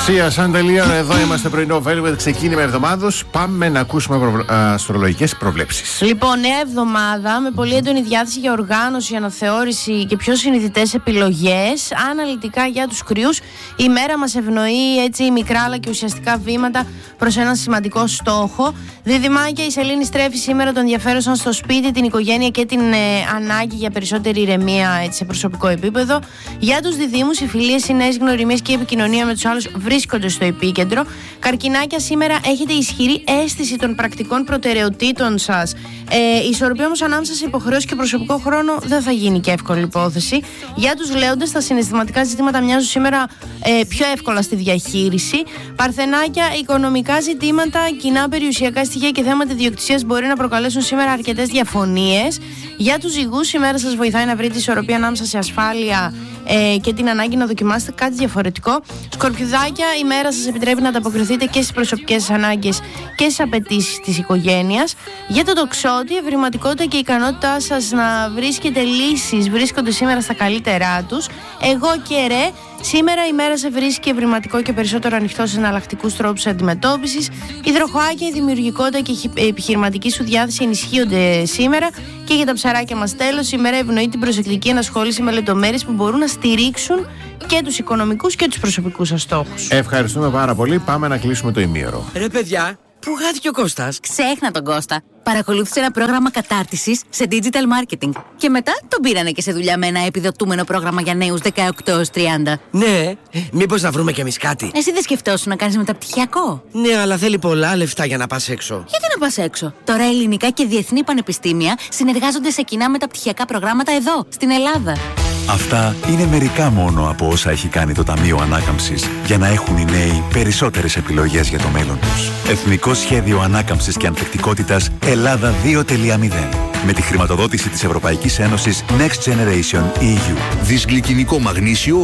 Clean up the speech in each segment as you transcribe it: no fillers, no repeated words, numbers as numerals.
Σία Σαντελία, εδώ είμαστε πρωινό Velvet. Ξεκίνημα εβδομάδος. Πάμε να ακούσουμε αστρολογικές προβλέψεις. Λοιπόν, νέα εβδομάδα με πολύ έντονη διάθεση για οργάνωση, αναθεώρηση και πιο συνειδητές επιλογές. Αναλυτικά για τους κρυούς, η μέρα μας ευνοεί έτσι μικρά αλλά και ουσιαστικά βήματα προς έναν σημαντικό στόχο. Διδυμάκια, η σελήνη στρέφει σήμερα τον ενδιαφέρον στο σπίτι, την οικογένεια και την ανάγκη για περισσότερη ηρεμία έτσι, σε προσωπικό επίπεδο. Για τους διδύμους, οι φιλίες, οι νέες γνωριμίες και η επικοινωνία με τους άλλους βρίσκονται στο επίκεντρο. Καρκινάκια, σήμερα έχετε ισχυρή αίσθηση των πρακτικών προτεραιοτήτων σας. Η ισορροπία όμως ανάμεσα σε υποχρεώσεις και προσωπικό χρόνο δεν θα γίνει και εύκολη υπόθεση. Για τους λέοντες, τα συναισθηματικά ζητήματα μοιάζουν σήμερα πιο εύκολα στη διαχείριση. Παρθενάκια, οικονομικά ζητήματα, κοινά περιουσιακά στοιχεία και θέματα ιδιοκτησίας μπορεί να προκαλέσουν σήμερα αρκετές διαφωνίες. Για τους ζυγούς, η μέρα σας βοηθάει να βρείτε ισορροπία ανάμεσα σε ασφάλεια και την ανάγκη να δοκιμάσετε κάτι διαφορετικό. Σκορπιουδάκια, η μέρα σας επιτρέπει να ανταποκριθείτε και στις προσωπικές σας ανάγκες και στις απαιτήσεις της οικογένειας. Για το τοξότη, η ευρηματικότητα και η ικανότητά σας να βρίσκετε λύσεις βρίσκονται σήμερα στα καλύτερά τους. Εγώ και ρε, σήμερα η μέρα σε βρίσκει ευρηματικό και περισσότερο ανοιχτό σε εναλλακτικούς τρόπους αντιμετώπισης. Υδροχοάκια, η δημιουργικότητα και η επιχειρηματική σου διάθεση ενισχύονται σήμερα. Και για τα ψαράκια μας τέλος, η μέρα ευνοεί την προσεκτική ενασχόληση με λεπτομέρειες που μπορούν να στηρίξουν και τους οικονομικούς και τους προσωπικούς σας στόχους. Ευχαριστούμε πάρα πολύ. Πάμε να κλείσουμε το ημίωρο. Ρε παιδιά, πού χάθηκε ο Κώστας? Ξέχνα τον Κώστα. Παρακολούθησε ένα πρόγραμμα κατάρτισης σε digital marketing. Και μετά τον πήρανε και σε δουλειά με ένα επιδοτούμενο πρόγραμμα για νέους 18-30. Ναι, μήπως να βρούμε κι εμείς κάτι? Εσύ δεν σκεφτόσουν να κάνεις μεταπτυχιακό? Ναι, αλλά θέλει πολλά λεφτά για να πας έξω. Γιατί να πας έξω? Τώρα ελληνικά και διεθνή πανεπιστήμια συνεργάζονται σε κοινά μεταπτυχιακά προγράμματα εδώ, στην Ελλάδα. Αυτά είναι μερικά μόνο από όσα έχει κάνει το Ταμείο Ανάκαμψης για να έχουν οι νέοι περισσότερες επιλογές για το μέλλον τους. Εθνικό Σχέδιο Ανάκαμψης και Ανθεκτικότητας Ελλάδα 2.0. Με τη χρηματοδότηση της Ευρωπαϊκής Ένωσης Next Generation EU. Δυσγλυκινικό μαγνήσιο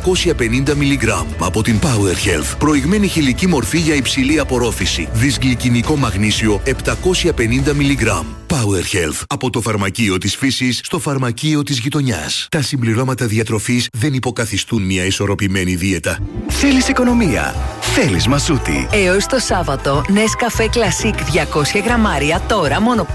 750 mg από την Power Health. Προηγμένη χηλική μορφή για υψηλή απορρόφηση. Δυσγλυκινικό μαγνήσιο 750 mg. Power Health. Από το φαρμακείο της φύσης στο φαρμακείο της γειτονιάς. Τα συμπληρώματα διατροφής δεν υποκαθιστούν μια ισορροπημένη δίαιτα. Θέλεις οικονομία? Θέλεις Μασούτη. Έως το Σάββατο, Nescafé Classic 200 γραμμάρια τώρα μόνο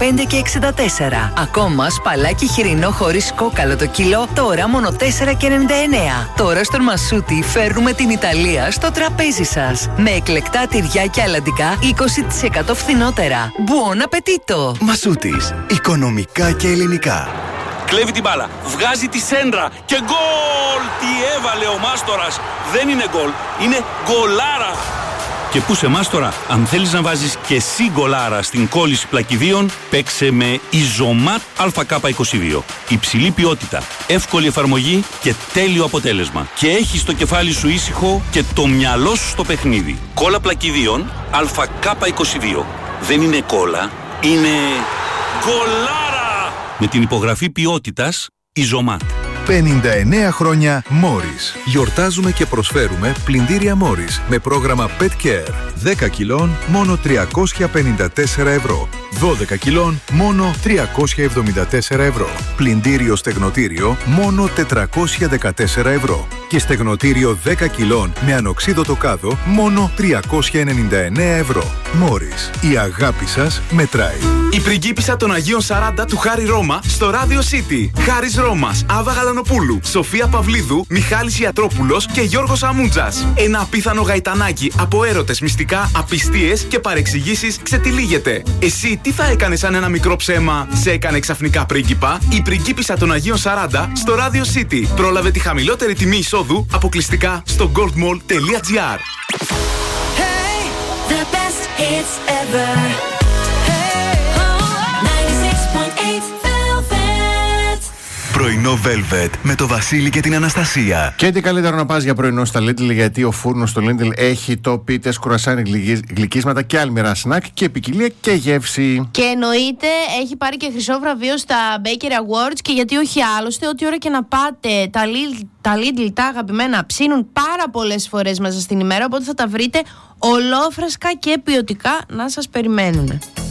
5,64. Ακόμα σπαλάκι χοιρινό χωρίς κόκαλο το κιλό τώρα μόνο 4,99. Τώρα στον Μασούτη φέρνουμε την Ιταλία στο τραπέζι σας. Με εκλεκτά τυριά και αλαντικά 20% φθηνότερα. Buon appetito! Μασούτης. Οικονομικά και ελληνικά. Κλέβει την μπάλα, βγάζει τη σέντρα και γκολ! Τι έβαλε ο Μάστορας! Δεν είναι γκολ, είναι γκολάρα! Και πού σε Μάστορα, αν θέλεις να βάζεις και εσύ γκολάρα στην κόλληση πλακιδίων, παίξε με Ιζωμάτ ΑΚ22. Υψηλή ποιότητα, εύκολη εφαρμογή και τέλειο αποτέλεσμα. Και έχεις το κεφάλι σου ήσυχο και το μυαλό σου στο παιχνίδι. Κόλλα πλακιδίων ΑΚ22. Δεν είναι κόλλα, είναι γκολάρα! Με την υπογραφή ποιότητας Ιζωμάτ. 59 χρόνια Morris. Γιορτάζουμε και προσφέρουμε πλυντήρια Morris με πρόγραμμα Pet Care. 10 κιλών μόνο 354 ευρώ. 12 κιλών μόνο 374 ευρώ. Πλυντήριο στεγνοτήριο μόνο 414 ευρώ. Και στεγνοτήριο 10 κιλών με ανοξίδωτο κάδο μόνο 399 ευρώ. Morris. Η αγάπη σας μετράει. Η πριγκίπισσα των Αγίων 40 του Χάρη Ρώμα στο Radio City. Χάρης Ρώμας, Άβα Γαλανοπούλου, Σοφία Παυλίδου, Μιχάλης Ιατρόπουλος και Γιώργος Αμούντζας. Ένα απίθανο γαϊτανάκι από έρωτες, μυστικά, απιστίες και παρεξηγήσεις ξετυλίγεται. Εσύ τι θα έκανες αν ένα μικρό ψέμα σε έκανε ξαφνικά πρίγκιπα? Η πριγκίπισσα των Αγίων 40 στο Radio City. Πρόλαβε τη χαμηλότερη τιμή εισόδου αποκλειστικά στο goldmall.gr. Hey, the best hits ever. Πρωινό Velvet με το Βασίλη και την Αναστασία. Και τι καλύτερο να πας για πρωινό στα Lidl, γιατί ο φούρνος στο Lidl έχει τόπιτες, κουρασάνι, γλυκίσματα και άλλη μοιρά σνακ και ποικιλία και γεύση. Και εννοείται έχει πάρει και χρυσό βραβείο στα Baker Awards, και γιατί όχι άλλωστε, ό,τι ώρα και να πάτε, τα Lidl, τα αγαπημένα, ψήνουν πάρα πολλές φορές μέσα στην ημέρα, οπότε θα τα βρείτε ολόφρασκα και ποιοτικά να σας περιμένουν.